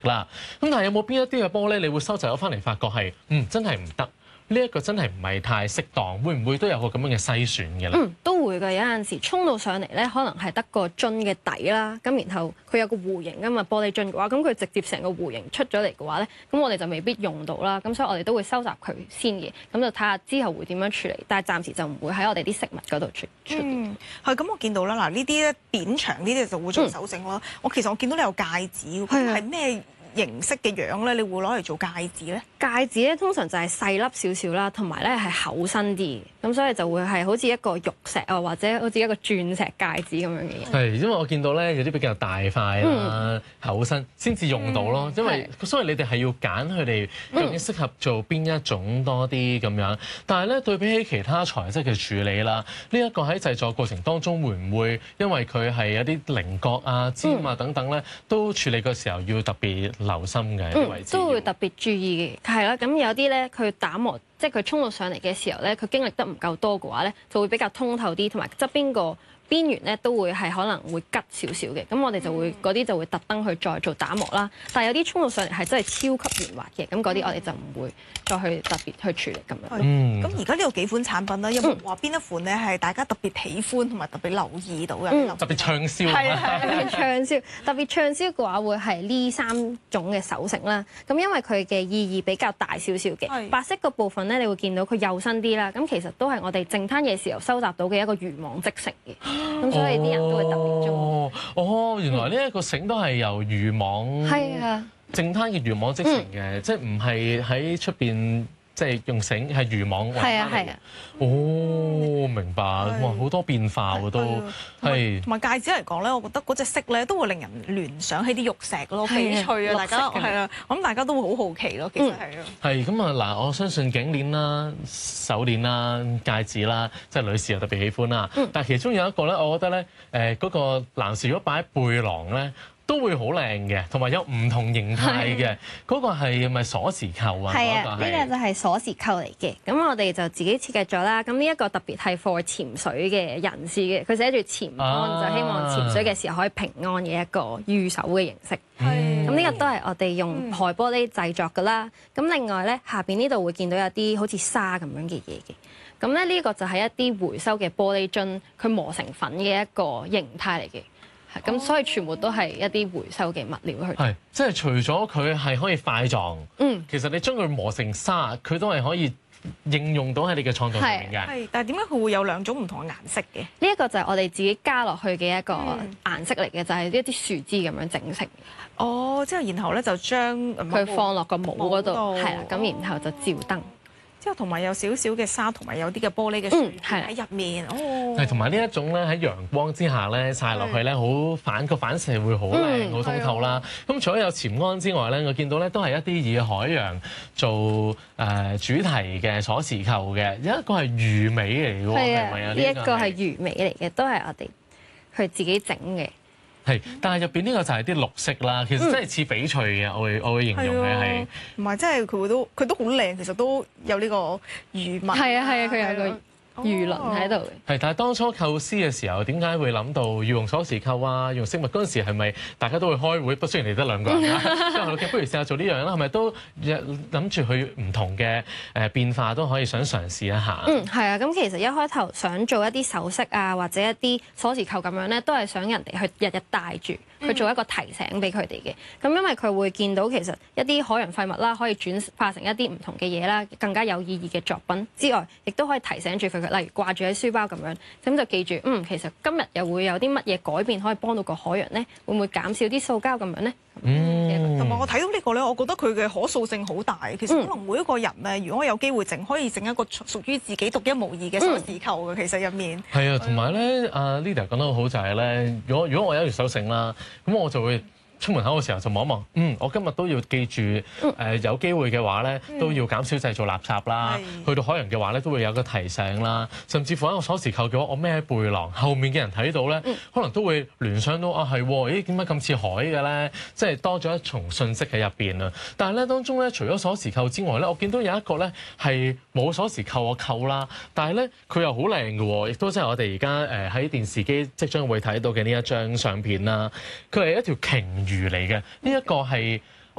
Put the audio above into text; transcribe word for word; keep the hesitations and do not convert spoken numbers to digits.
啦。咁但係有冇邊一啲嘅玻璃你會收集咗翻嚟，發覺係嗯真係唔得？呢一個真係唔係太適當，會唔會都有個咁樣嘅篩選嘅咧？ 嗯，都會嘅。有陣時沖到上嚟咧，可能係得個樽嘅底啦，咁然後佢有個弧形㗎嘛，玻璃樽嘅話，咁佢直接成個弧形出咗嚟嘅話咧，咁我哋就未必用到啦。咁所以我哋都會收集佢先嘅，咁就睇下之後會點樣處理。但係暫時就唔會喺我哋啲飾物嗰度出出現。 嗯，係咁，我見到啦，嗱呢啲咧扁長呢啲就會做手整咯。我、嗯、其實我見到你有戒指，係咩形式嘅樣咧？你會攞嚟做戒指咧？ 戒指咧通常就係細粒少少啦，同埋咧係厚身啲，咁所以就會係好似一個玉石啊，或者好似一個鑽石戒指咁樣嘅嘢。 係，因為我見到咧有啲比較大塊啦、嗯、厚身先至用到咯，嗯、因為所以你哋係要揀佢哋究竟適合做邊一種多啲咁樣。嗯、但係咧對比起其他材質嘅處理啦，呢、這、一個喺製作過程當中會唔會因為佢係有啲棱角啊、尖啊等等咧，嗯、都處理嘅時候要特別留心嘅啲位置？ 都會特別注意嘅。係啦，咁有啲咧，佢打磨，即係佢沖到上嚟嘅時候咧，佢經歷得唔夠多嘅話咧，就會比較通透啲，同埋側邊個邊緣咧都會係可能會吉少少嘅。咁我哋就會嗰啲就會特登去再做打磨啦。但係有啲沖到上嚟係真係超級圓滑嘅，咁嗰啲我哋就唔會再去特別去處理咁樣。 嗯。咁而家呢度幾款產品咧，有冇話邊一款咧係大家特別喜歡同埋特別留意到嘅？ 嗯、 特別暢銷。 係啊，特別暢銷。特別暢銷嘅話會係呢三種嘅手繩啦。咁因為佢嘅意義比較大少少嘅，白色個部分咧，你會見到佢幼身啲啦。咁其實都係我哋淨攤嘅時候收集到嘅一個漁網織成嘅。咁所以啲人都會特別中意。 哦，原來呢一個繩都係由漁網，係啊，淨攤嘅漁網織成嘅，嗯、即係唔係喺出邊即係用繩，係漁網。係啊係啊。哦，明白。哇，好多變化喎都。係。同埋戒指嚟講咧，我覺得嗰隻色咧都會令人聯想起啲玉石咯，翡翠啊，大家係啊，我諗大家都會好好奇咯，其實係啊。係咁啊嗱，我相信頸鏈啦、手鏈啦、戒指啦，即係女士又特別喜歡啦。嗯、但係其中有一個咧，我覺得咧，誒、呃、嗰、嗰個男士如果擺喺背囊咧，都會好靚嘅，同埋有唔同形態嘅。嗰個係咪鎖匙扣啊？ 係啊，呢個就係鎖匙扣嚟嘅。咁我哋就自己設計咗啦。咁呢一個特別係 for 潛水嘅人士嘅，佢寫住潛安，啊、就希望潛水嘅時候可以平安嘅一個御守嘅形式。係。咁呢個都係我哋用海玻璃製作㗎啦。咁另外咧，下邊呢度會見到有啲好似沙咁樣嘅嘢嘅。咁咧呢個就係一啲回收嘅玻璃樽，佢磨成粉嘅一個形態嚟嘅。咁所以全部都係一啲回收嘅物料去。係， 即係除咗佢係可以塊狀，嗯，其實你將佢磨成沙，佢都係可以應用到喺你嘅創作上面嘅。 係，但係點解佢會有兩種唔同嘅顏色嘅？ 呢一個就係我哋自己加落去嘅一個顏色嚟嘅，就係一啲樹枝咁樣整成。 哦，之後然後咧就將佢放落個帽嗰度，係啦，咁然後就照燈。 之後同埋有少少嘅沙，同埋有啲嘅玻璃嘅樹喺入面。哦， 係同埋呢一種咧喺陽光之下咧曬落去咧，好反個反射會好靚、好通透啦。咁除咗有潛安之外咧，我見到咧都係一啲以海洋做誒主題嘅鎖匙扣嘅，有一個係魚尾嚟嘅喎，係咪啊？ 呢一個係魚尾嚟嘅，都係我哋去自己整嘅。 係，但係入邊呢個就係啲綠色啦，其實真係似翡翠嘅，我會我會形容嘅係。 唔係，即係佢都佢都好靚，其實都有呢個魚紋。 係啊係啊，佢有個魚鱗喺度嘅。 係，但係當初構思嘅時候，點解會諗到要用鎖匙扣啊？用飾物嗰陣時係咪大家都會開會？不雖然你得兩個人啦，之後不如試下做呢樣啦，係咪都諗住去唔同嘅誒變化都可以想嘗試一下？ 嗯，係啊，咁其實一開頭想做一啲首飾啊，或者一啲鎖匙扣咁樣咧，都係想人哋去日日戴住。去做一個提醒俾佢哋嘅，咁因為佢會見到其實一啲海洋廢物啦，可以轉化成一啲唔同嘅嘢啦，更加有意義嘅作品之外，亦都可以提醒住佢，例如掛住喺書包咁樣，咁就記住，嗯，其實今日又會有啲乜嘢改變可以幫到個海洋呢？會唔會減少啲塑膠咁樣呢？ 嗯， 同埋我睇到呢個咧，我覺得佢嘅可塑性好大。其實可能每一個人咧，如果有機會整，可以整一個屬於自己獨一無二嘅鎖匙扣嘅。其實入面係啊，同埋咧，阿 Lydia 講得好好就係咧，如果如果我有一條手繩啦，咁我就會出門口嘅時候就望一望，嗯，我今日都要記住，誒、呃、有機會嘅話咧，都要減少製造垃圾啦。嗯、去到海洋嘅話咧，都會有個提醒啦。甚至乎一個鎖匙扣嘅話，我孭喺背囊，後面嘅人睇到咧，嗯、可能都會聯想到啊，係，咦，點解咁似海嘅咧？即係多咗一重信息喺入邊啊！但係咧，當中咧，除咗鎖匙扣之外咧，我見到有一個咧係冇鎖匙扣嘅扣啦，但係咧佢又好靚嘅喎，亦都即係我哋而家誒喺電視機即將會睇到嘅呢一張相片啦。佢係一條鯨魚嚟嘅，呢一個係